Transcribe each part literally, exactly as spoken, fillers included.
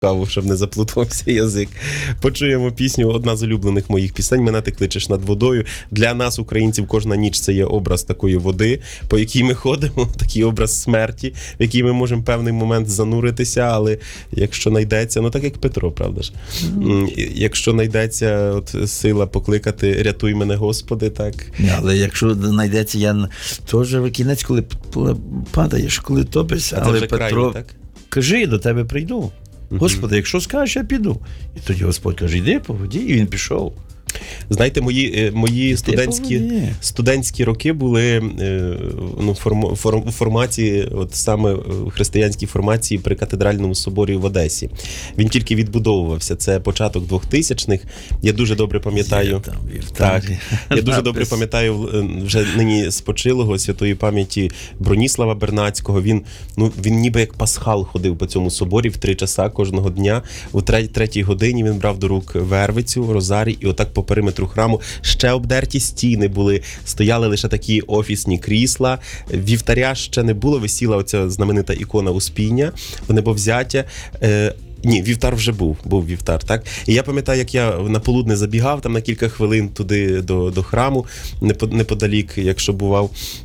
каву, щоб не заплутався язик. Почуємо пісню, одна з улюблених моїх пісень «Мене ти кличеш над водою». Для нас, українців, кожна ніч це є образ такої води, по якій ми ходимо, такий образ смерті, в який ми можемо певний момент зануритися, але якщо знайдеться, ну так як Петро, правда ж? Mm. Якщо знайдеться от сила покликати «Рятуй мене, Господи», так? Але якщо знайдеться, я теж кінець, коли падаєш, коли топишся, а але вже Петро, крайні, так? Кажи, я до тебе прийду. Господи, якщо скажеш, я піду. І тоді Господь каже, йди по воді, і він пішов. Знаєте, мої, мої студентські, студентські роки були ну, форм, форм, у форматі, от саме в християнській формації при Катедральному соборі в Одесі. Він тільки відбудовувався. Це початок двохтисячних. Я дуже добре пам'ятаю. Там, так, я дуже добре пам'ятаю вже нині спочилого святої пам'яті Броніслава Бернацького. Він, ну, він ніби як пасхал ходив по цьому соборі в три часа кожного дня. У третій годині він брав до рук вервицю, розарій, і отак по периметру храму ще обдерті стіни були, стояли лише такі офісні крісла, вівтаря ще не було, висіла оця знаменита ікона Успіння, в небовзяття. Е, ні, вівтар вже був, був вівтар, так? І я пам'ятаю, як я на полудне забігав там на кілька хвилин туди до, до храму, неподалік, якщо бував.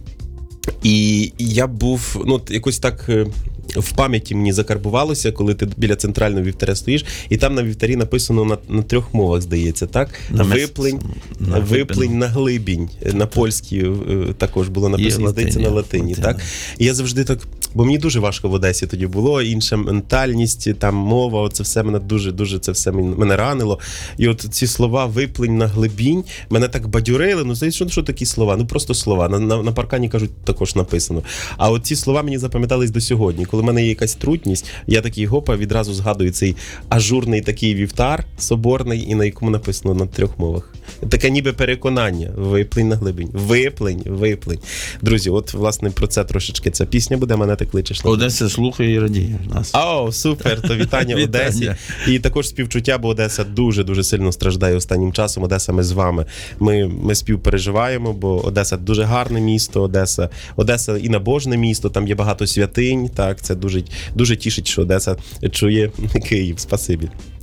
І я був, ну, якось так в пам'яті мені закарбувалося, коли ти біля центрального вівтаря стоїш, і там на вівтарі написано на, на трьох мовах, здається, так? На виплень, на, виплень, на глибінь. На польській також було написано, здається, на латині, так? І я завжди так, бо мені дуже важко в Одесі тоді було, інша ментальність, там мова, оце все мене дуже-дуже, це все мене ранило. І от ці слова «виплень на глибінь» мене так бадюрили, ну, знаєте, що, що такі слова? Ну, просто слова. На, на, на паркані, кажуть, також написано. А от ці слова мені запам'ятались до сьогодні. Коли в мене є якась трудність, я такий гопа, відразу згадую цей ажурний такий вівтар соборний, і на якому написано на трьох мовах. Таке ніби переконання. Виплень на глибінь. Виплень, виплень. Друзі, от, власне, про це трошечки ця пісня буде, «Мене ти кличеш». Одеса слухає і радіє нас. О, супер, то вітання Одесі. І також співчуття, бо Одеса дуже-дуже сильно страждає останнім часом. Одеса, ми з вами. Ми, ми співпереживаємо, бо Одеса дуже гарне місто, Одеса, Одеса і набожне місто, там є багато святинь, так, це дуже, дуже тішить, що Одеса чує Київ. Спасибі.